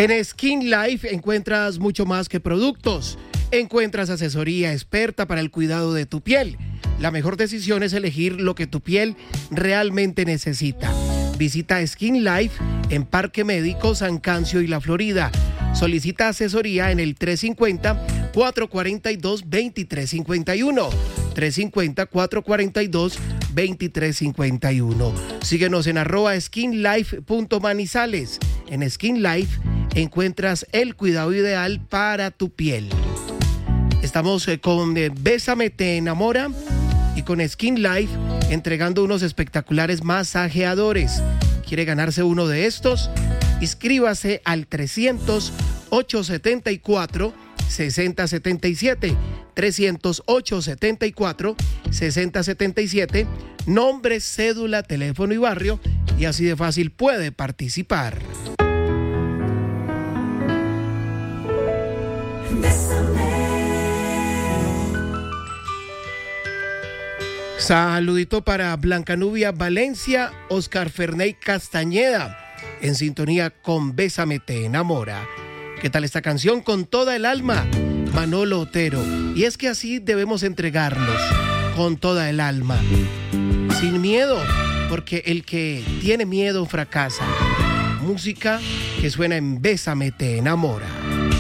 En Skin Life encuentras mucho más que productos. Encuentras asesoría experta para el cuidado de tu piel. La mejor decisión es elegir lo que tu piel realmente necesita. Visita Skin Life en Parque Médico, San Cancio y La Florida. Solicita asesoría en el 350-442-2351. 350-442-2351. Síguenos en @skinlife.manizales. En Skin Life encuentras el cuidado ideal para tu piel. Estamos con Bésame Te Enamora y con Skin Life entregando unos espectaculares masajeadores. ¿Quiere ganarse uno de estos? Inscríbase al 300-874-6077. 300-874-6077. Nombre, cédula, teléfono y barrio. Y así de fácil puede participar. Saludito para Blanca Nubia Valencia, Oscar Ferney Castañeda, en sintonía con Bésame Te Enamora. ¿Qué tal esta canción? Con toda el alma, Manolo Otero. Y es que así debemos entregarnos, con toda el alma, sin miedo, porque el que tiene miedo fracasa. Música que suena en Bésame Te Enamora.